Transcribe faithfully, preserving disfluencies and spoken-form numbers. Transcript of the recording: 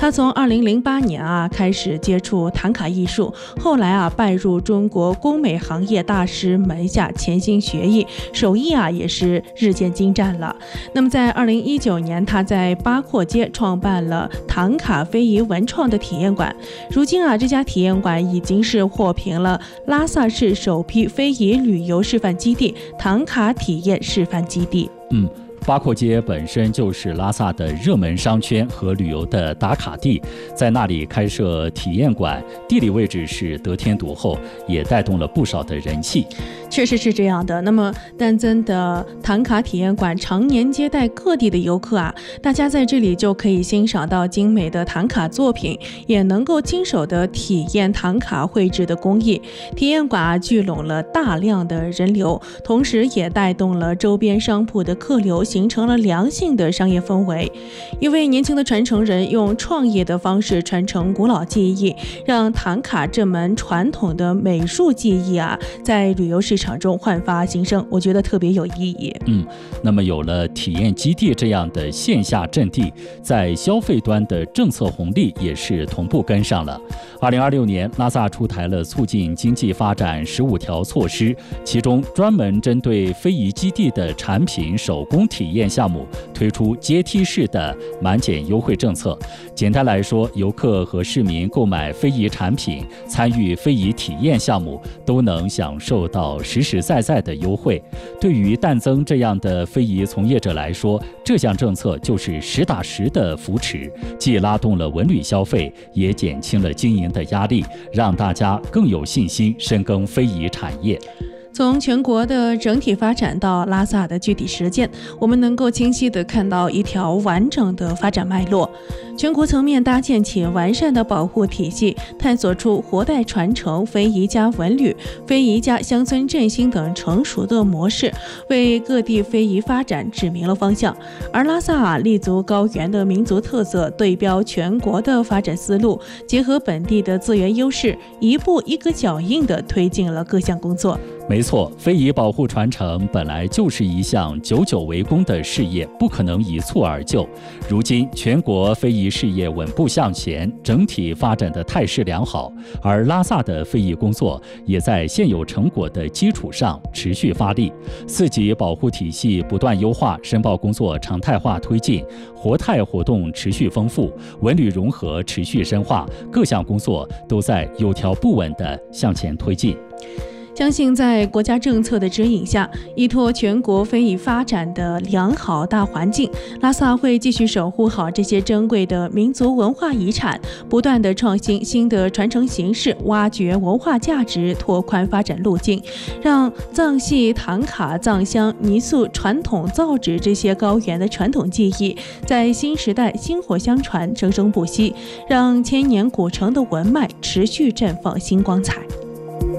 他从二零零八年啊开始接触唐卡艺术，后来啊拜入中国工美行业大师门下潜心学艺，手艺啊也是日渐精湛了。那么在二零一九年，他在八廓街创办了唐卡非遗文创的体验馆。如今啊，这家体验馆已经是获评了拉萨市首批非遗旅游示范基地、唐卡体验示范基地。 嗯。八廓街本身就是拉萨的热门商圈和旅游的打卡地，在那里开设体验馆，地理位置是得天独厚，也带动了不少的人气。 确实是这样的。那么丹增的唐卡体验馆常年接待各地的游客啊，大家在这里就可以欣赏到精美的唐卡作品，也能够亲手的体验唐卡绘制的工艺。体验馆啊聚拢了大量的人流，同时也带动了周边商铺的客流，形成了良性的商业氛围。一位年轻的传承人用创业的方式传承古老技艺，让唐卡这门传统的美术技艺啊，在旅游市场中焕发新生，我觉得特别有意义。 嗯，那么有了体验基地这样的线下阵地，在消费端的政策红利也是同步跟上了。二零二六年，拉萨出台了促进经济发展十五条措施，其中专门针对非遗基地的产品手工体验项目推出阶梯式的满减优惠政策。简单来说，游客和市民购买非遗产品、参与非遗体验项目，都能享受到实实在在的优惠。对于旦增这样的非遗从业者来说，这项政策就是实打实的扶持，既拉动了文旅消费，也减轻了经营的压力，让大家更有信心深耕非遗产业。 从全国的整体发展到拉萨的具体实践，我们能够清晰地看到一条完整的发展脉络。全国层面搭建起完善的保护体系，探索出活代传承、非遗加文旅、非遗加乡村振兴等成熟的模式，为各地非遗发展指明了方向。而拉萨啊，立足高原的民族特色，对标全国的发展思路，结合本地的资源优势，一步一个脚印地推进了各项工作。 没错，非遗保护传承本来就是一项久久为功的事业，不可能一蹴而就。如今全国非遗事业稳步向前，整体发展的态势良好，而拉萨的非遗工作也在现有成果的基础上持续发力。四级保护体系不断优化，申报工作常态化推进，活态活动持续丰富，文旅融合持续深化，各项工作都在有条不紊地向前推进。 相信在国家政策的指引下，依托全国非遗发展的良好大环境，拉萨会继续守护好这些珍贵的民族文化遗产，不断地创新新的传承形式，挖掘文化价值，拓宽发展路径，让藏戏、唐卡、藏香、泥塑、传统造纸这些高原的传统技艺，在新时代薪火相传，生生不息，让千年古城的文脉持续绽放新光彩。